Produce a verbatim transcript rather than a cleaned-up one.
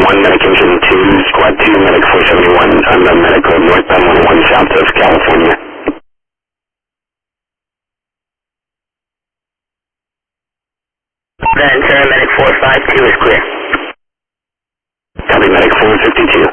one, Medic Engine two, Squad two, Medic four seventy-one, unknown medical, northbound one oh one, south of California. Ventura, Medic four five two is clear. Copy, Medic four fifty-two.